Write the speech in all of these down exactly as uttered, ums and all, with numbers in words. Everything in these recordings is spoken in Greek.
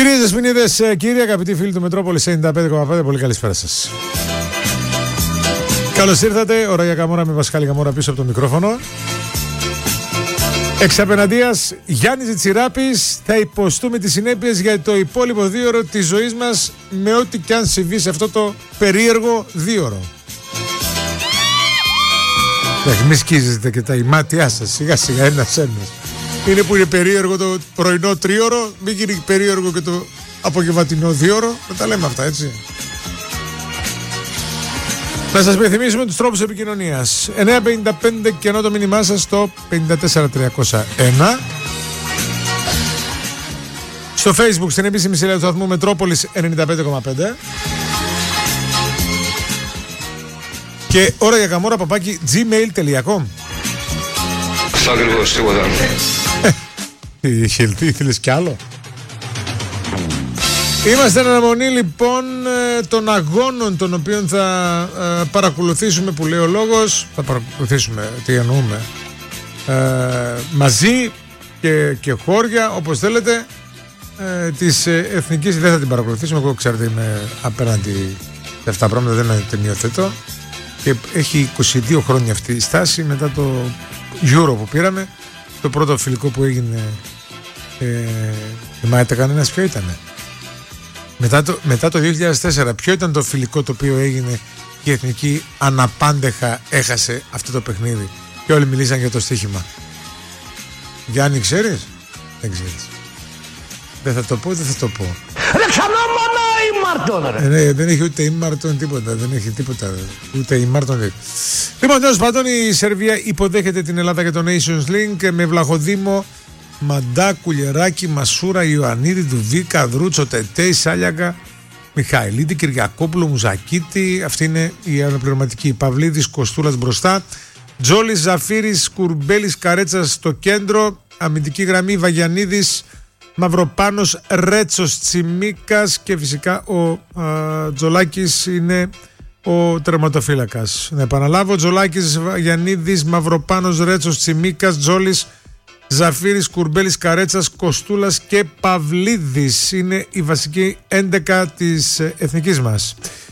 Κυρίες Δεσποινίδες, κύριοι αγαπητοί φίλοι του Μετρόπολης ενενήντα πέντε κόμμα πέντε, πολύ καλησπέρα σας. Καλώς ήρθατε, ώρα για Καμόρα με Πασχάλη Καμόρα πίσω από το μικρόφωνο. Εξ απέναντίας, Γιάννης Τσιράπης, θα υποστούμε τις συνέπειες για το υπόλοιπο δίωρο της ζωής μας με ό,τι κι αν συμβεί σε αυτό το περίεργο δίωρο. Μη σκίζετε και τα ημάτια σας, σιγά σιγά ένας ένας. Είναι που είναι περίεργο το πρωινό τρίωρο, μην γίνει περίεργο και το απογευματινό δίωρο. Δεν τα λέμε αυτά, έτσι. Να σας υπενθυμίσουμε τους τρόπους επικοινωνίας. εννιά πέντε πέντε και ενώ το μήνυμά σας στο πέντε τέσσερα τριακόσια ένα. Στο Facebook, στην επίσημη σελίδα του σταθμού Μετρόπολης ενενήντα πέντε κόμμα πέντε. Και ώρα για Καμόρα παπάκι gmail τελεία com. Αυτό ακριβώς, τίποτα. Η χελτή, ήθελες κι άλλο. Είμαστε εν αναμονή λοιπόν των αγώνων των οποίων θα ε, παρακολουθήσουμε, που λέει ο λόγος. Θα παρακολουθήσουμε, τι εννοούμε, ε, μαζί και, και χώρια, όπως θέλετε, ε, της εθνικής. Δεν θα την παρακολουθήσουμε, εγώ ξέρετε είμαι απέναντι σε αυτά τα πράγματα, δεν ταινιοθετώ. Και έχει είκοσι δύο χρόνια αυτή η στάση μετά το Euro που πήραμε. Το πρώτο φιλικό που έγινε, ε, θυμάται κανένας ποιο ήτανε? Μετά το, μετά το δύο χιλιάδες τέσσερα, ποιο ήταν το φιλικό το οποίο έγινε και η εθνική αναπάντεχα έχασε αυτό το παιχνίδι και όλοι μιλήσαν για το στοίχημα? Γιάννη, ξέρεις? Δεν ξέρεις. Δεν θα το πω, δεν θα το πω. Ρε ξανά μάνα η Μάρτον, ρε. Ε, ναι, δεν έχει ούτε η Μάρτον τίποτα, δεν έχει τίποτα, ούτε η Μάρτον. Δεν. Λοιπόν, τέλος πάντων, η Σερβία υποδέχεται την Ελλάδα για το Nations League με Βλαχοδήμο, Μαντά, Κουλιεράκη, Μασούρα, Ιωαννίδη, Δουβίκα, Δρούτσο, Τετέι, Σάλιακα, Μιχαηλίδη, Κυριακόπουλο, Μουζακίτη. Αυτή είναι η αναπληρωματική. Παυλίδης, Κοστούλας μπροστά. Τζόλης, Ζαφύρης, Κουρμπέλης, Καρέτσας στο κέντρο. Αμυντική γραμμή Βαγιανίδης, Μαυροπάνος, Ρέτσος, Τσιμίκας και φυσικά ο α, Τζολάκης είναι ο τερματοφύλακας. Να επαναλάβω: Τζολάκης, Βαγιανίδης, Μαυροπάνος, Ρέτσος, Τσιμίκας, Τζόλης, Ζαφύρης, Κουρμπέλης, Καρέτσας, Κοστούλας και Παυλίδης είναι η βασική έντεκα της εθνικής μας.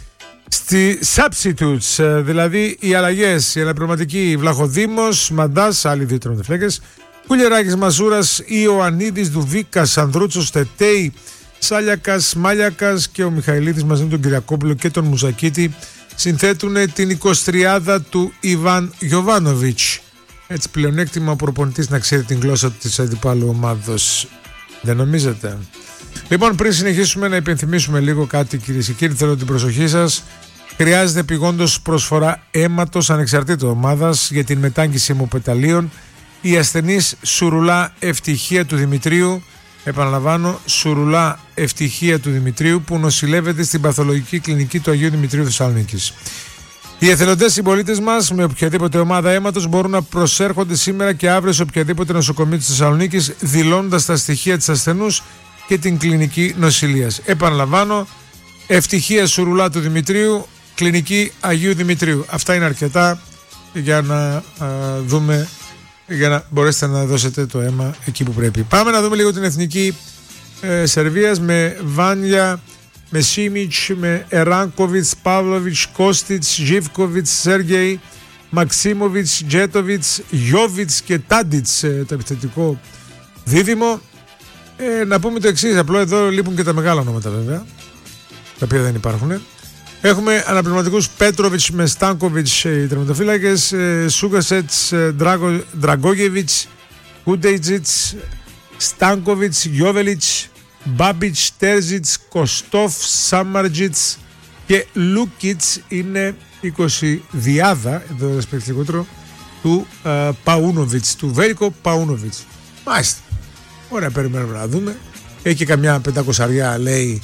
Στη substitutes, δηλαδή οι αλλαγές, η αναπληρωματική: Βλαχοδήμος, Μαντάς, άλλοι δύο τερματοφύλακες, Κουλιεράκης, Μασούρας, Ιωαννίδης, Δουβίκας, Ανδρούτσος, Τετέι, Σάλιακας, Μάλιακας και ο Μιχαηλίδης μαζί με τον Κυριακόπουλο και τον Μουζακίτη συνθέτουν την εικοσιτριάδα του Ιβάν Γιοβάνοβιτς. Έτσι, πλεονέκτημα ο προπονητής να ξέρει την γλώσσα της αντιπάλου ομάδος. Δεν νομίζετε? Λοιπόν, πριν συνεχίσουμε να υπενθυμίσουμε λίγο κάτι, κυρίες και κύριοι, θέλω την προσοχή σας. Χρειάζεται επειγόντως προσφορά αίματος ανεξαρτήτου ομάδας για την μετάγγιση αιμοπεταλίων. Η ασθενής Σουρουλά Ευτυχία του Δημητρίου, επαναλαμβάνω, Σουρουλά Ευτυχία του Δημητρίου, που νοσηλεύεται στην παθολογική κλινική του Αγίου Δημητρίου Θεσσαλονίκης. Οι εθελοντές συμπολίτες μας με οποιαδήποτε ομάδα αίματος μπορούν να προσέρχονται σήμερα και αύριο σε οποιαδήποτε νοσοκομείο της Θεσσαλονίκης, δηλώνοντας τα στοιχεία της ασθενούς και την κλινική νοσηλείας. Επαναλαμβάνω, Ευτυχία Σουρουλά του Δημητρίου, κλινική Αγίου Δημητρίου. Αυτά είναι αρκετά για να α, δούμε, για να μπορέσετε να δώσετε το αίμα εκεί που πρέπει. Πάμε να δούμε λίγο την εθνική ε, Σερβίας με Βάνια, με Σίμιτς, με Εράνκοβιτς, Παύλοβιτς, Κώστιτς, Ζίβκοβιτς, Σέργεϊ, Μαξίμοβιτς, Τζέτοβιτς, Γιώβιτς και Τάντιτς, ε, το επιθετικό δίδυμο. Ε, να πούμε το εξής, απλό εδώ λείπουν και τα μεγάλα ονόματα βέβαια, τα οποία δεν υπάρχουν. Έχουμε αναπληρωματικούς Πέτροβιτς με Στάνκοβιτς, οι τερματοφύλακες, Σούγκασετς, Δραγκόγεβιτς, Κούντεϊτζιτς, Στάνκοβιτς, Γιώβελιτς, Μπάμπιτς, Τέρζιτς, Κοστόφ, Σάμαρτζιτς και Λούκιτς είναι είκοσι διάδα, εδώ ρεσπεκτικότερο, του uh, Παούνοβιτς, του Βέρικο Παούνοβιτς. Μάλιστα. Ωραία, περιμένουμε να δούμε. Έχει και καμιά πεντακοσαριά, λέει,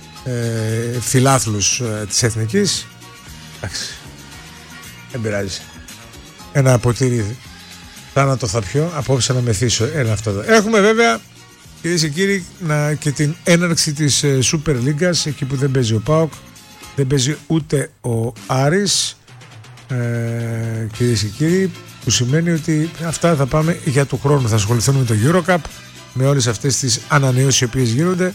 ε, φιλάθλους ε, της εθνικής. Εντάξει. Δεν πειράζει. Ένα ποτήρι θάνατο θα πιω, απόψε να μεθύσω. Ένα αυτό εδώ. Έχουμε βέβαια, κυρίες και κύριοι, να, και την έναρξη της ε, Super League, εκεί που δεν παίζει ο ΠΑΟΚ, δεν παίζει ούτε ο Άρης, ε, κυρίες και κύριοι, που σημαίνει ότι αυτά θα πάμε για του χρόνου. Θα ασχοληθούμε με το EuroCup, με όλες αυτές τις ανανεώσεις οι οποίες γίνονται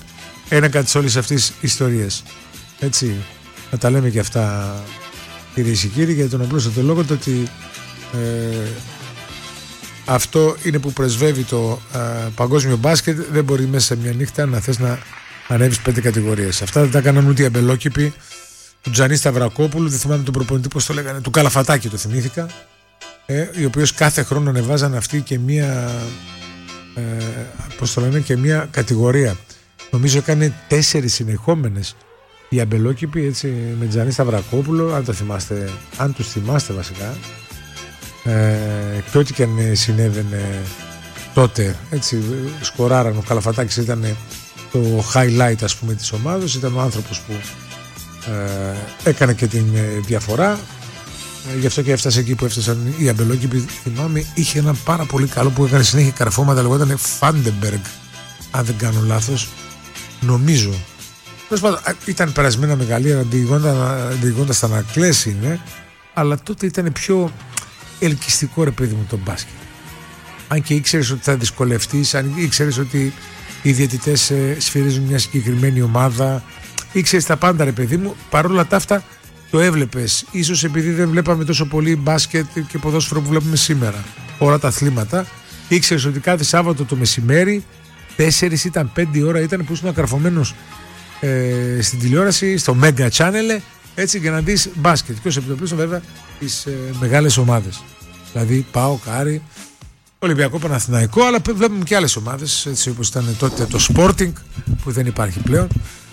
ένακα της όλης αυτής ιστορίας. Έτσι, να τα λέμε και αυτά, κυρίες και κύριοι, για τον απλούστατο λόγο το ότι ε, αυτό είναι που πρεσβεύει το ε, παγκόσμιο μπάσκετ. Δεν μπορεί μέσα σε μια νύχτα να θες να ανέβεις πέντε κατηγορίες. Αυτά δεν τα έκαναν ούτε οι αμπελόκηποι του Τζανί Σταυρακόπουλου, δεν θυμάμαι τον προπονητή πώς το λέγανε, του Καλαφατάκη το θυμήθηκα, ε, οι οποίος κάθε χρόνο ανεβάζαν αυτοί και μια ε, πώς το λένε, και μια κατηγορία. Νομίζω έκανε τέσσερις συνεχόμενες οι αμπελόκηποι, έτσι, με Τζανί Σταυρακόπουλο, αν το θυμάστε, αν τους θυμάστε βασικά, ε, και ό,τι και αν συνέβαινε τότε, έτσι, σκοράραν. Ο Καλαφατάκης ήταν το highlight, ας πούμε, της ομάδας, ήταν ο άνθρωπος που ε, έκανε και την ε, διαφορά, ε, γι' αυτό και έφτασε εκεί που έφτασαν οι αμπελόκηποι. Θυμάμαι, είχε ένα πάρα πολύ καλό που έκανε συνέχεια καρφώματα, λεγόταν Φάντεμπεργκ, αν δεν κάνω λάθος, νομίζω. Ήταν περασμένα μεγαλεία, διηγώντας τα να κλέσει είναι, αλλά τότε ήταν πιο ελκυστικό, ρε παιδί μου, το μπάσκετ. Αν και ήξερες ότι θα δυσκολευτείς, αν ήξερες ότι οι διαιτητές ε, σφυρίζουν μια συγκεκριμένη ομάδα, ήξερες τα πάντα, ρε παιδί μου, παρόλα τα αυτά το έβλεπες. Ίσως επειδή δεν βλέπαμε τόσο πολύ μπάσκετ και ποδόσφαιρο που βλέπουμε σήμερα, όλα τα αθλήματα, ήξερες ότι κάθε Σάββατο το μεσημέρι, τέσσερις ήταν πέντε ώρα ήταν που ήσουν καρφωμένος ε, στην τηλεόραση, στο Mega Channel, έτσι, για να δεις μπάσκετ. Και ως επιτοπλίστων βέβαια τις ε, μεγάλες ομάδες. Δηλαδή ΠΑΟΚ, Άρη, Ολυμπιακό, Παναθηναϊκό, αλλά βλέπουμε και άλλες ομάδες, έτσι όπως ήταν τότε το Sporting, που δεν υπάρχει πλέον.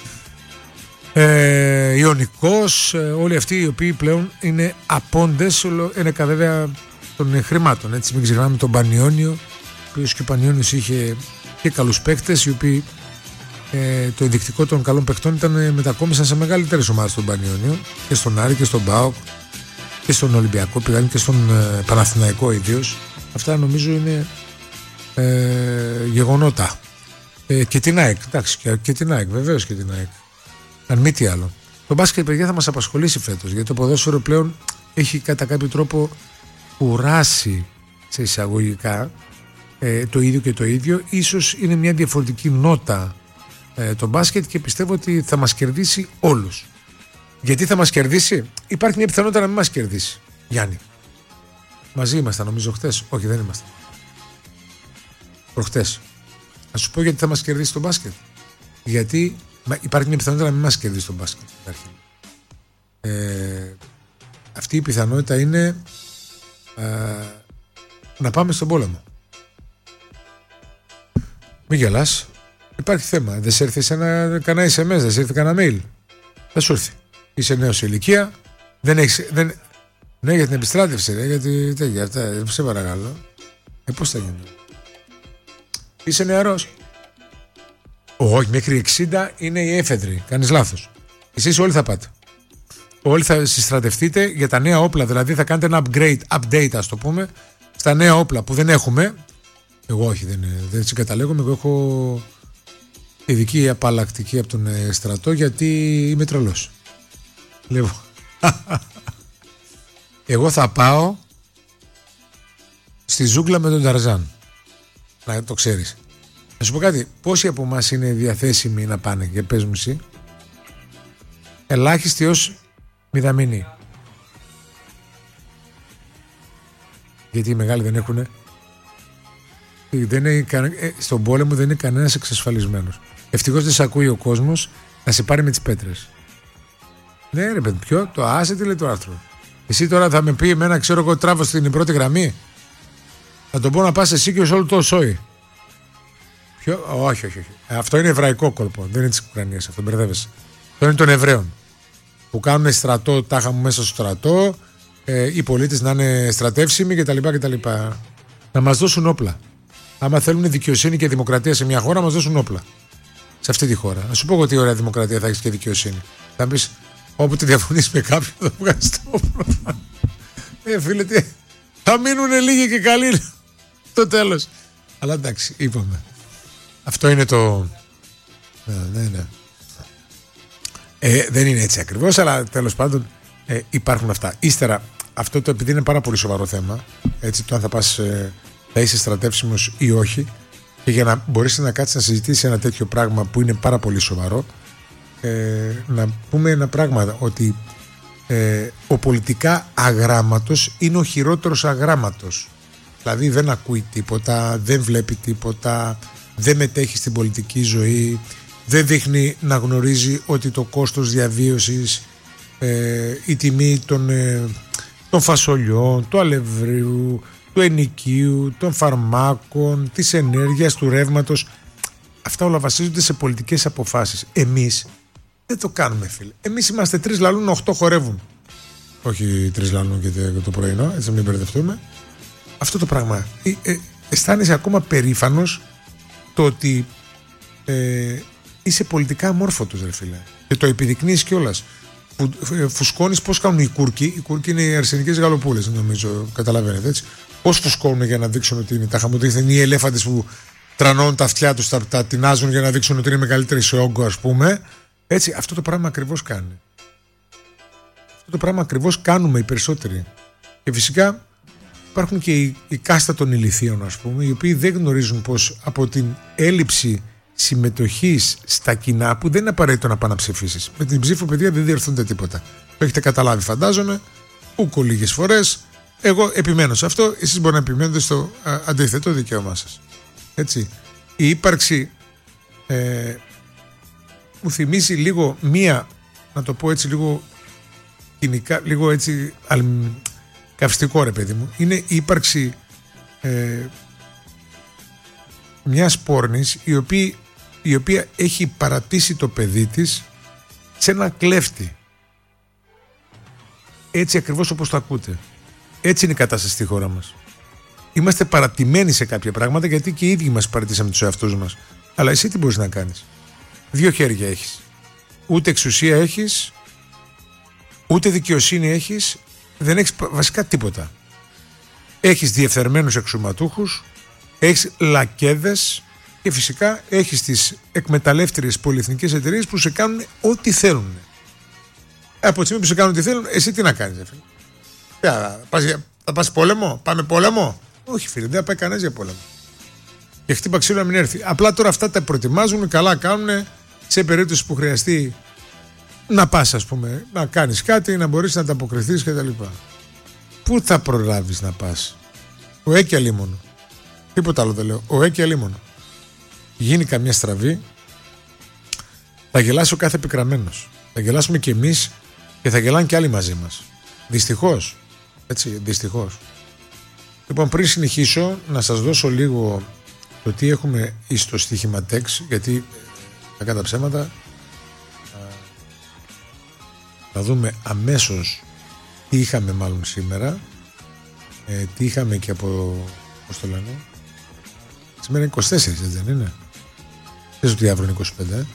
Ε, Ιωνικός, ε, όλοι αυτοί οι οποίοι πλέον είναι απόντες, ένεκα βέβαια των χρημάτων. Έτσι, μην ξεχνάμε τον Πανιόνιο, ο οποίος και ο Πανιόνιος είχε και καλούς παίκτες, οι οποίοι ε, το ενδεικτικό των καλών παικτών ήταν μετακόμισαν σε μεγαλύτερες ομάδες στον Πανιόνιο, και στον Άρη και στον ΠΑΟΚ και στον Ολυμπιακό, πήγαν και στον ε, Παναθηναϊκό ιδίως. Αυτά νομίζω είναι ε, γεγονότα. Ε, και την ΑΕΚ, εντάξει, και, και την ΑΕΚ, βεβαίως και την ΑΕΚ. Αν μη τι άλλο. Το μπάσκετ, παιδιά, θα μας απασχολήσει φέτος, γιατί το ποδόσφαιρο πλέον έχει κατά κάποιο τρόπο κουράσει, σε εισαγωγικά, ε, το ίδιο και το ίδιο. Ίσως είναι μια διαφορετική νότα ε, το μπάσκετ, και πιστεύω ότι θα μας κερδίσει όλους. Γιατί θα μας κερδίσει? Υπάρχει μια πιθανότητα να μην μας κερδίσει, Γιάννη. Μαζί ήμασταν νομίζω χτες. Όχι, δεν ήμασταν. Προχτές. Να σου πω γιατί θα μας κερδίσει το μπάσκετ. Γιατί υπάρχει μια πιθανότητα να μην μας κερδίσει το μπάσκετ. Ε, αυτή η πιθανότητα είναι ε, να πάμε στον πόλεμο. Μην γελάς. Υπάρχει θέμα. Δεν σε έρθει σε ένα, κανένα ες εμ ες, δεν σε έρθει κανένα mail. Δεν σου έρθει. Είσαι νέος σε ηλικία. Δεν έχεις... Δεν... Ναι, για την επιστράτευση, ρε, γιατί τέτοια αυτά, σε παρακαλώ. Ε, πώς θα γίνει? Είσαι νεαρός. Όχι, μέχρι εξήντα είναι η έφεδρη. Κάνεις λάθος. Εσείς όλοι θα πάτε. Όλοι θα συστρατευτείτε για τα νέα όπλα. Δηλαδή θα κάνετε ένα upgrade, update, ας το πούμε, στα νέα όπλα που δεν έχουμε. Εγώ όχι, δεν, δεν συγκαταλέγομαι. Εγώ έχω ειδική απαλλακτική από τον στρατό, γιατί είμαι τρελός. Λοιπόν. Εγώ θα πάω στη ζούγκλα με τον Ταρζάν. Να το ξέρεις. Να σου πω κάτι. Πόσοι από εμάς είναι διαθέσιμοι να πάνε? Και πες μου εσύ. Ελάχιστοι ως μηδαμινοί. Γιατί οι μεγάλοι δεν έχουνε. Δεν είναι, στον πόλεμο δεν είναι κανένας εξασφαλισμένος. Ευτυχώς δεν σε ακούει ο κόσμος να σε πάρει με τις πέτρες. Ναι, ρε παιδί, ποιο? Το άσε, τι λέει το άρθρο. Εσύ τώρα θα με πει εμένα, ξέρω εγώ, τράβω στην πρώτη γραμμή. Θα τον πω να πας εσύ και ως όλο το σόι. Ποιο? Όχι, όχι, όχι. Αυτό είναι εβραϊκό κόλπο. Δεν είναι της Ουκρανίας. Αυτό μπερδεύεσαι. Αυτό είναι των Εβραίων. Που κάνουν στρατό, τάχα μου μέσα στο στρατό. Ε, οι πολίτες να είναι στρατεύσιμοι κτλ. κτλ. Να μας δώσουν όπλα. Άμα θέλουν δικαιοσύνη και δημοκρατία σε μια χώρα, να μας δώσουν όπλα. Σε αυτή τη χώρα. Να σου πω εγώ τι ωραία δημοκρατία θα έχεις και δικαιοσύνη. Θα πεις, όποτε διαφωνείς με κάποιον, θα βγάλεις το όπλο. Ε, φίλε, τι... θα μείνουν λίγοι και καλοί το τέλος. Αλλά εντάξει, είπαμε. Αυτό είναι το... Ναι, ναι, ναι. Ε, δεν είναι έτσι ακριβώς, αλλά τέλος πάντων ε, υπάρχουν αυτά. Ύστερα, αυτό το επειδή είναι πάρα πολύ σοβαρό θέμα, έτσι, το αν θα πας, ε, θα είσαι στρατεύσιμος ή όχι, Και για να μπορέσει να κάτσει να συζητήσει ένα τέτοιο πράγμα που είναι πάρα πολύ σοβαρό, ε, να πούμε ένα πράγμα, ότι ε, ο πολιτικά αγράμματος είναι ο χειρότερος αγράμματος. Δηλαδή δεν ακούει τίποτα, δεν βλέπει τίποτα, δεν μετέχει στην πολιτική ζωή, δεν δείχνει να γνωρίζει ότι το κόστος διαβίωσης, ε, η τιμή των, ε, των φασολιών, του αλευρίου, του ενοικίου, των φαρμάκων, της ενέργειας, του ρεύματος, αυτά όλα βασίζονται σε πολιτικές αποφάσεις. Εμείς δεν το κάνουμε, φίλε. Εμείς είμαστε τρεις λαλούν, οχτώ χορεύουν. Όχι τρεις λαλούν και το πρωινό, έτσι μην μπερδευτούμε. Αυτό το πράγμα. Ε, ε, αισθάνεσαι ακόμα περήφανος το ότι ε, είσαι πολιτικά αμόρφωτος, ρε φίλε. Και το επιδεικνύεις κιόλας. Που, ε, φουσκώνεις πώς κάνουν οι Κούρκοι. Οι Κούρκοι είναι οι αρσενικές γαλοπούλες, νομίζω, καταλαβαίνετε έτσι. Πώς φουσκώνουν για να δείξουν ότι είναι τα χαμοτρίθια, είναι οι ελέφαντες που τρανώνουν τα αυτιά τους, τα, τα τεινάζουν για να δείξουν ότι είναι μεγαλύτεροι σε όγκο, ας πούμε. Έτσι, αυτό το πράγμα ακριβώς κάνει. Αυτό το πράγμα ακριβώς κάνουμε οι περισσότεροι. Και φυσικά υπάρχουν και η, η κάστα των ηλιθείων, ας πούμε, οι οποίοι δεν γνωρίζουν πως από την έλλειψη συμμετοχής στα κοινά, που δεν είναι απαραίτητο να πάνε να ψηφίσεις. Με την ψήφο, παιδιά, δεν διορθώνεται τίποτα. Το έχετε καταλάβει, φαντάζομαι, ούκο λίγες φορές. Εγώ επιμένω σε αυτό, εσείς μπορεί να επιμένετε στο α, αντίθετο δικαίωμά σας. Έτσι. Η ύπαρξη ε, μου θυμίζει λίγο μία, να το πω έτσι λίγο κοινικά, λίγο έτσι αλ, καυστικό, ρε παιδί μου, είναι η ύπαρξη ε, μιας πόρνης η οποία, η οποία έχει παρατήσει το παιδί της σε ένα κλέφτη. Έτσι ακριβώς όπως το ακούτε. Έτσι είναι η κατάσταση στη χώρα μας. Είμαστε παρατημένοι σε κάποια πράγματα, γιατί και οι ίδιοι μας παρατήσαμε τους εαυτούς μας. Αλλά εσύ τι μπορείς να κάνεις? Δύο χέρια έχεις. Ούτε εξουσία έχεις, ούτε δικαιοσύνη έχεις, δεν έχεις βασικά τίποτα. Έχεις διεφθαρμένους εξουματούχους, έχεις λακέδες και φυσικά έχεις τις εκμεταλλεύτριες πολυεθνικές εταιρείες που σε κάνουν ό,τι θέλουν. Από τη στιγμή που σε κάνουν ό,τι θέλουν, εσύ τι να κάνεις, φίλε? Θα πας, θα πας πόλεμο, πάμε πόλεμο? Όχι, φίλε, δεν θα πάει κανένας για πόλεμο. Και χτύπα ξύλο να μην έρθει. Απλά τώρα αυτά τα προετοιμάζουν, καλά κάνουν σε περίπτωση που χρειαστεί να πας, ας πούμε, να κάνεις κάτι, να μπορείς να ανταποκριθείς κτλ. Πού θα προλάβεις να πας? Ο ΕΚΙ αλίμονο. Τίποτα άλλο δεν λέω. Ο ΕΚΙ αλίμονο. Γίνει καμιά στραβή, θα γελάσει ο κάθε επικραμμένος. Θα γελάσουμε κι εμείς και θα γελάνε κι άλλοι μαζί μας. Δυστυχώς. Έτσι, δυστυχώς. Λοιπόν, πριν συνεχίσω, να σας δώσω λίγο το τι έχουμε στο στοίχημα τεξ, γιατί κακά τα ψέματα θα δούμε αμέσως τι είχαμε μάλλον σήμερα, ε, τι είχαμε και από, πώς το λένε, σήμερα είναι είκοσι τέσσερα, δεν είναι? Θες ότι αύριο είναι είκοσι πέντε, ε?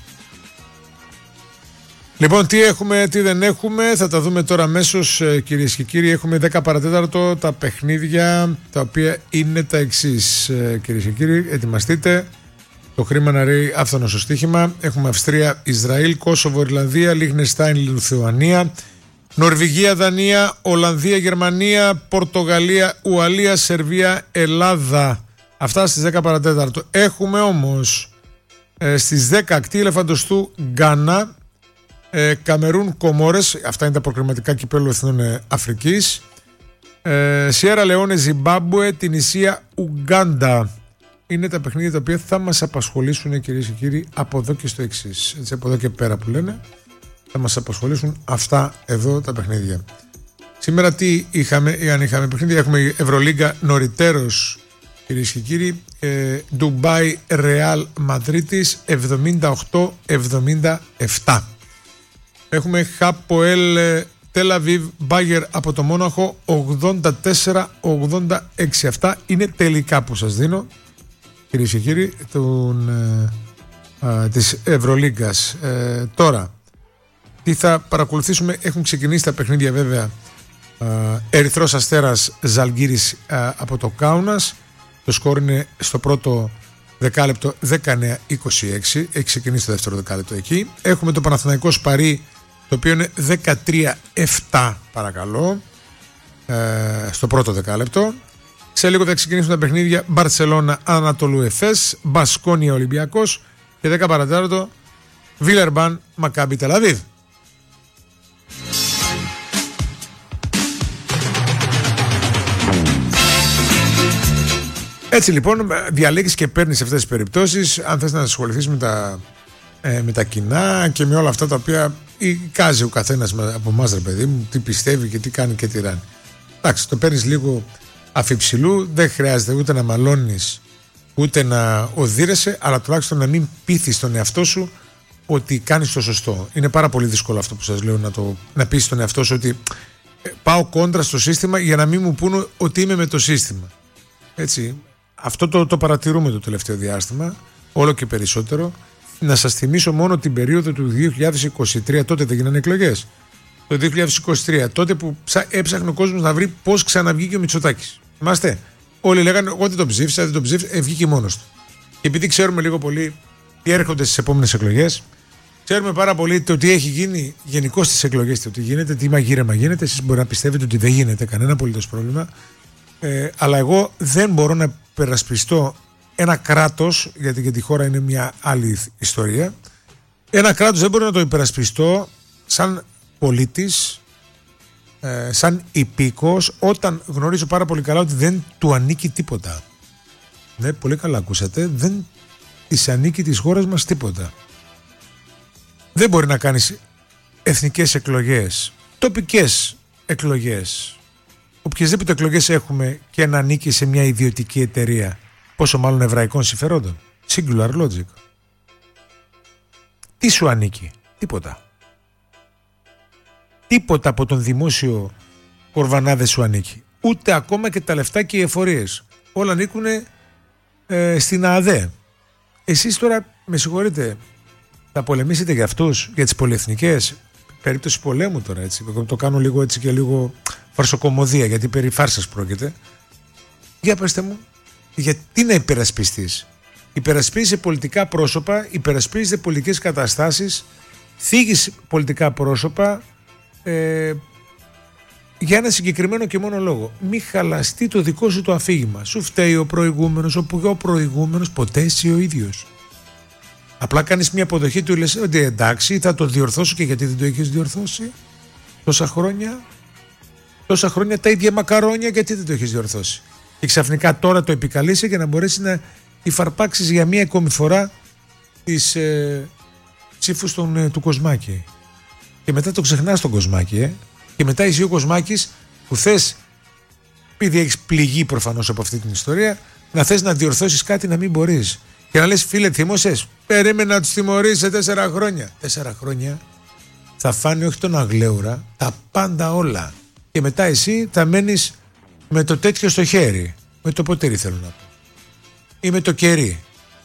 Λοιπόν, τι έχουμε, τι δεν έχουμε, θα τα δούμε τώρα αμέσως, κυρίες και κύριοι. Έχουμε δέκα παρατέταρτο τα παιχνίδια, τα οποία είναι τα εξής, κυρίες και κύριοι. Ετοιμαστείτε. Το χρήμα να ρέει άφθονο στο στοίχημα. Έχουμε Αυστρία, Ισραήλ, Κόσοβο, Ιρλανδία, Λιχνεστάιν, Λιθουανία, Νορβηγία, Δανία, Ολλανδία, Γερμανία, Πορτογαλία, Ουαλία, Σερβία, Ελλάδα. Αυτά στις δέκα παρατέταρτο. Έχουμε όμως ε, στις δέκα ακτή ελεφαντοστού Γκάνα, Ε, Καμερούν, Κομόρες, αυτά είναι τα προκριματικά κυπέλλου εθνών ε, Αφρικής, ε, Σιέρα Λεόνε, Ζιμπάμπουε, Τινησία, Ουγκάντα. Είναι τα παιχνίδια τα οποία θα μας απασχολήσουν, κυρίες και κύριοι, από εδώ και στο εξής. Έτσι, από εδώ και πέρα που λένε, θα μας απασχολήσουν αυτά εδώ τα παιχνίδια. Σήμερα τι είχαμε, ή αν είχαμε παιχνίδια? Έχουμε Ευρωλίγκα νωριτέρως, κυρίες και κύριοι, ε, Ντουμπάι, Ρεάλ Μαδρίτης, εβδομήντα οκτώ εβδομήντα επτά. Έχουμε Χαποέλ Τελαβίβ Μπάγερ από το Μόναχο, ογδόντα τέσσερα ογδόντα έξι. Αυτά είναι τελικά που σας δίνω, κυρίες και κύριοι, τον, ε, ε, της Ευρωλίγκας. Ε, τώρα, τι θα παρακολουθήσουμε? Έχουν ξεκινήσει τα παιχνίδια, βέβαια. ε, Ερυθρός Αστέρας Ζαλγκύρης ε, από το Κάουνας. Το σκορ είναι στο πρώτο δεκάλεπτο δεκαεννέα είκοσι έξι. Έχει ξεκινήσει το δεύτερο δεκάλεπτο εκεί. Έχουμε το Παναθηναϊκός Παρί, το οποίο είναι δεκατρία επτά, παρακαλώ, ε, στο πρώτο δεκάλεπτο. Σε λίγο θα ξεκινήσουν τα παιχνίδια Μπαρσελόνα Ανατολού Εφές, Μπασκόνια Ολυμπιακός και δέκα παρατέταρτο Βίλερμπαν Μακάμπι Τελαβίβ. Έτσι λοιπόν διαλέγεις και παίρνεις αυτές τις περιπτώσεις αν θες να ασχοληθείς με τα, ε, με τα κοινά και με όλα αυτά τα οποία εικάζει ο καθένας από εμάς, ρε παιδί μου, τι πιστεύει και τι κάνει και τι ράνει. Εντάξει, το παίρνεις λίγο αφιψηλού, δεν χρειάζεται ούτε να μαλώνεις ούτε να οδύρεσαι, αλλά τουλάχιστον να μην πείθεις τον εαυτό σου ότι κάνεις το σωστό. Είναι πάρα πολύ δύσκολο αυτό που σας λέω, να, το, να πείσεις τον εαυτό σου ότι πάω κόντρα στο σύστημα για να μην μου πούνε ότι είμαι με το σύστημα. Έτσι, αυτό το, το παρατηρούμε το τελευταίο διάστημα, όλο και περισσότερο. Να σας θυμίσω μόνο την περίοδο του δύο χιλιάδες είκοσι τρία, τότε δεν γίνανε εκλογές. Το δύο χιλιάδες είκοσι τρία, τότε που έψαχνε ο κόσμος να βρει πώς ξαναβγήκε ο Μητσοτάκης. Θυμάστε, όλοι λέγανε εγώ δεν τον ψήφισα, δεν τον ψήφισα, ε, βγήκε μόνος του. Και επειδή ξέρουμε λίγο πολύ τι έρχονται στις επόμενες εκλογές, ξέρουμε πάρα πολύ το τι έχει γίνει γενικώς στις εκλογές, το τι γίνεται, τι μαγείρεμα γίνεται. Εσείς μπορεί να πιστεύετε ότι δεν γίνεται κανένα απολύτως πρόβλημα. Ε, αλλά εγώ δεν μπορώ να περασπιστώ ένα κράτος, γιατί για τη χώρα είναι μια άλλη ιστορία. Ένα κράτος δεν μπορώ να το υπερασπιστώ σαν πολίτης, ε, σαν υπήκος, όταν γνωρίζω πάρα πολύ καλά ότι δεν του ανήκει τίποτα. Ναι, πολύ καλά ακούσατε, δεν της ανήκει της χώρας μας τίποτα. Δεν μπορεί να κάνεις εθνικές εκλογές, τοπικές εκλογές, οποιασδήποτε εκλογές έχουμε και να ανήκει σε μια ιδιωτική εταιρεία, πόσο μάλλον εβραϊκών συμφερόντων. Singular logic. Τι σου ανήκει? Τίποτα. Τίποτα από τον δημόσιο κορβανά δεν σου ανήκει. Ούτε ακόμα και τα λεφτά και οι εφορίες. Όλα ανήκουν ε, στην ΑΔΕ. Εσείς τώρα, με συγχωρείτε, θα πολεμήσετε για αυτούς, για τις πολυεθνικές? Περίπτωση πολέμου τώρα, έτσι. Το κάνω λίγο έτσι και λίγο φαρσοκομωδία, γιατί περί φάρσας πρόκειται. Για πέστε μου, γιατί να υπερασπιστείς? Υπερασπίζεσαι πολιτικά πρόσωπα, υπερασπίζεσαι πολιτικές καταστάσεις, θίγεις πολιτικά πρόσωπα ε, για ένα συγκεκριμένο και μόνο λόγο. Μη χαλαστεί το δικό σου το αφήγημα. Σου φταίει ο προηγούμενος, ο πιο προηγούμενος, ποτέ εσύ ο ίδιος. Απλά κάνεις μια αποδοχή του, λες ότι εντάξει, θα το διορθώσω. Και γιατί δεν το έχεις διορθώσει τόσα χρόνια? Τόσα χρόνια τα ίδια μακαρόνια, γιατί δεν το έχεις διορθώσει? Και ξαφνικά τώρα το επικαλείσαι για να μπορέσει να υφαρπάξεις για μία ακόμη φορά τις ε, ψήφους των, ε, του Κοσμάκη. Και μετά το ξεχνάς τον Κοσμάκη, ε. Και μετά εσύ ο Κοσμάκης που θες, επειδή έχεις πληγεί προφανώς από αυτή την ιστορία, να θες να διορθώσεις κάτι, να μην μπορείς. Και να λες, φίλε, θυμώσες, περίμενα να τους τιμωρήσεις σε τέσσερα χρόνια. Τέσσερα χρόνια θα φάνε όχι τον αγλέουρα, τα πάντα όλα. Και μετά εσύ θα μένεις με το τέτοιο στο χέρι. Με το ποτήρι θέλω να πω. Ή με το κερί.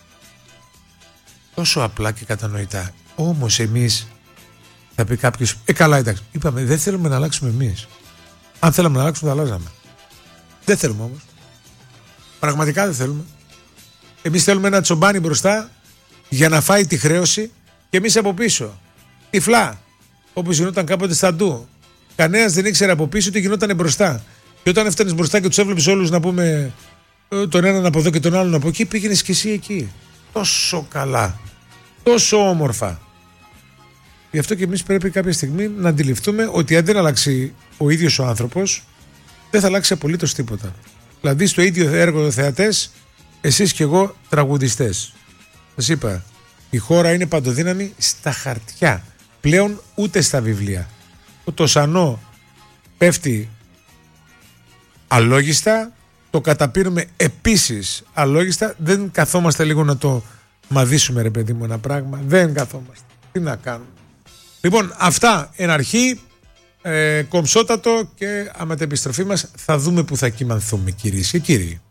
Τόσο απλά και κατανοητά. Όμως εμείς, θα πει κάποιος, ε καλά εντάξει, είπαμε δεν θέλουμε να αλλάξουμε εμείς. Αν θέλαμε να αλλάξουμε θα αλλάζαμε. Δεν θέλουμε όμως. Πραγματικά δεν θέλουμε. Εμείς θέλουμε ένα τσομπάνι μπροστά για να φάει τη χρέωση και εμείς από πίσω. Τυφλά. Όπως γινόταν κάποτε στα ντου. Κανένας δεν ήξερε από πίσω τι γινόταν μπροστά. Και όταν έφτανες μπροστά και τους έβλεπες όλους να πούμε τον έναν από εδώ και τον άλλον από εκεί, πήγαινες και εσύ εκεί. Τόσο καλά. Τόσο όμορφα. Γι' αυτό και εμείς πρέπει κάποια στιγμή να αντιληφθούμε ότι αν δεν αλλάξει ο ίδιος ο άνθρωπος, δεν θα αλλάξει απολύτως τίποτα. Δηλαδή στο ίδιο έργο θεατές, εσείς και εγώ τραγουδιστές. Σας είπα, η χώρα είναι παντοδύναμη στα χαρτιά. Πλέον ούτε στα βιβλία. Το σανό πέφτει αλόγιστα, το καταπίνουμε επίσης αλόγιστα. Δεν καθόμαστε λίγο να το μαδίσουμε, ρε παιδί μου, ένα πράγμα? Δεν καθόμαστε. Τι να κάνουμε? Λοιπόν, αυτά εν αρχή, ε, κομψότατο, και άμα την επιστροφή μας θα δούμε που θα κοιμανθούμε, κυρίες και κύριοι.